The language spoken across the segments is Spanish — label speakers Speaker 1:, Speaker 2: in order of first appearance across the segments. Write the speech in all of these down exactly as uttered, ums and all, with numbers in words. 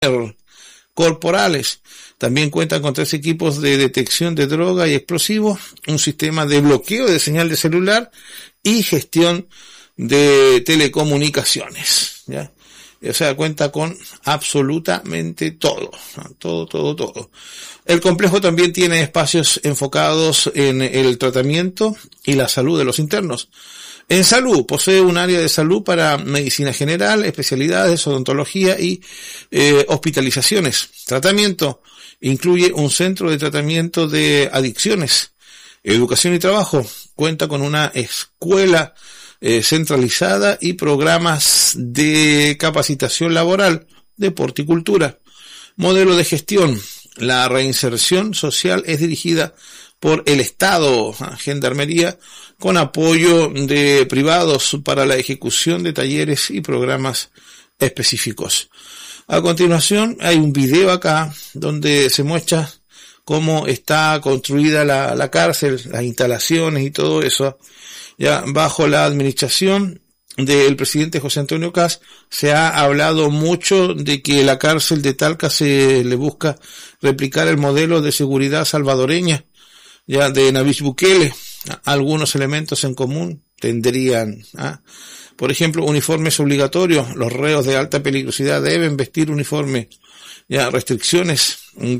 Speaker 1: corporales. También cuentan con tres equipos de detección de droga y explosivos, un sistema de bloqueo de señal de celular y gestión de telecomunicaciones, ¿ya? O sea, cuenta con absolutamente todo, ¿no? todo, todo, todo. El complejo también tiene espacios enfocados en el tratamiento y la salud de los internos. En salud, posee un área de salud para medicina general, especialidades, odontología y eh, hospitalizaciones. Tratamiento incluye un centro de tratamiento de adicciones. Educación y trabajo, cuenta con una escuela eh, centralizada y programas de capacitación laboral, deporte y cultura. Modelo de gestión, la reinserción social es dirigida por el Estado, Gendarmería, con apoyo de privados para la ejecución de talleres y programas específicos. A continuación hay un video acá donde se muestra cómo está construida la, la cárcel, las instalaciones y todo eso. Ya bajo la administración del presidente José Antonio Kast se ha hablado mucho de que la cárcel de Talca se le busca replicar el modelo de seguridad salvadoreña, ya de Nayib Bukele. Algunos elementos en común tendrían, ¿ah? por ejemplo, uniformes obligatorios. Los reos de alta peligrosidad deben vestir uniforme. Ya, restricciones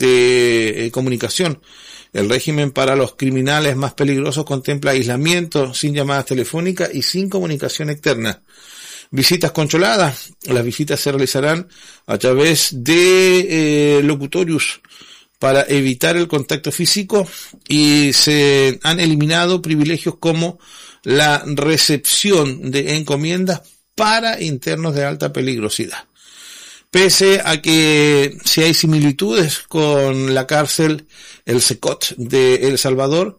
Speaker 1: de eh, comunicación. El régimen para los criminales más peligrosos contempla aislamiento sin llamadas telefónicas y sin comunicación externa. Visitas controladas. Las visitas se realizarán a través de eh, locutorios para evitar el contacto físico, y se han eliminado privilegios como la recepción de encomiendas para internos de alta peligrosidad. Pese a que si hay similitudes con la cárcel, el SECOT de El Salvador,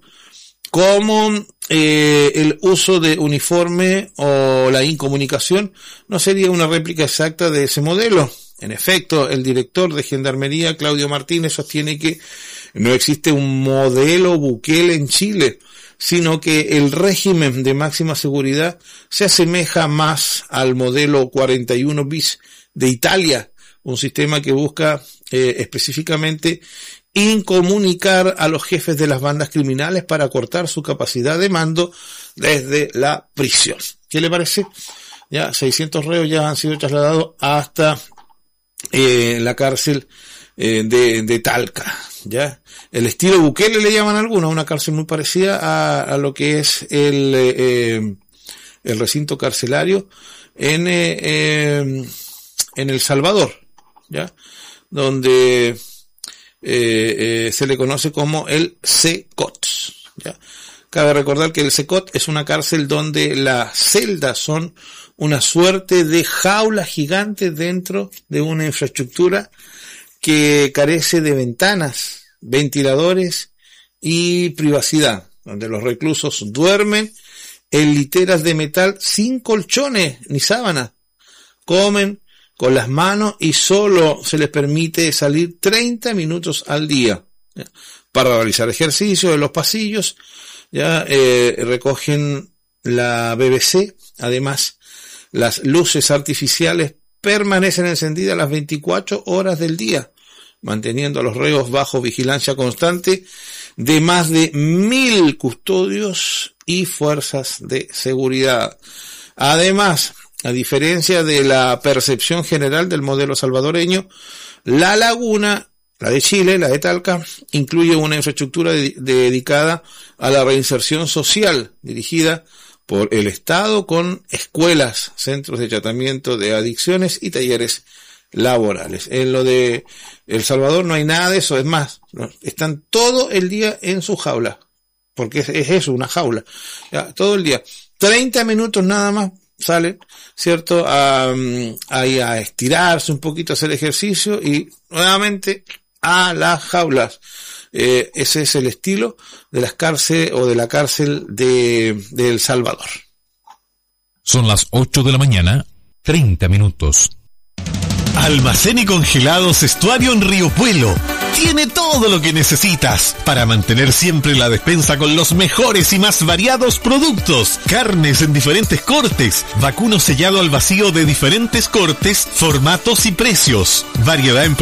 Speaker 1: como eh, el uso de uniforme o la incomunicación, no sería una réplica exacta de ese modelo. En efecto, el director de Gendarmería, Claudio Martínez, sostiene que no existe un modelo Bukele en Chile, sino que el régimen de máxima seguridad se asemeja más al modelo cuarenta y uno bis de Italia, un sistema que busca eh, específicamente incomunicar a los jefes de las bandas criminales para cortar su capacidad de mando desde la prisión. ¿Qué le parece? Ya seiscientos reos ya han sido trasladados hasta Eh, la cárcel eh, de, de Talca, ya. El estilo Bukele le llaman algunos, una cárcel muy parecida a, a lo que es el, eh, el recinto carcelario en, eh, eh, en El Salvador, ya, donde eh, eh, se le conoce como el SECOT, ya. Cabe recordar que el SECOT es una cárcel donde las celdas son una suerte de jaula gigante dentro de una infraestructura que carece de ventanas, ventiladores y privacidad, donde los reclusos duermen en literas de metal sin colchones ni sábanas, comen con las manos y solo se les permite salir treinta minutos al día para realizar ejercicio en los pasillos. Ya eh, recogen la B B C. Además, las luces artificiales permanecen encendidas las veinticuatro horas del día, manteniendo a los reos bajo vigilancia constante de más de mil custodios y fuerzas de seguridad. Además, a diferencia de la percepción general del modelo salvadoreño, La Laguna, la de Chile, la de Talca, incluye una infraestructura de, de, dedicada a la reinserción social, dirigida por el Estado, con escuelas, centros de tratamiento de adicciones y talleres laborales. En lo de El Salvador no hay nada de eso, es más, están todo el día en su jaula, porque es, es eso, una jaula, ya, todo el día. treinta minutos nada más salen, ¿cierto?, a, a, a estirarse un poquito, a hacer ejercicio y nuevamente a las jaulas. Eh, ese es el estilo de las cárceles o de la cárcel de, de El Salvador.
Speaker 2: Son las ocho de la mañana, treinta minutos. Almacén y congelados Estuario en Río Puelo. Tiene todo lo que necesitas para mantener siempre la despensa con los mejores y más variados productos. Carnes en diferentes cortes, vacuno sellado al vacío de diferentes cortes, formatos y precios. Variedad en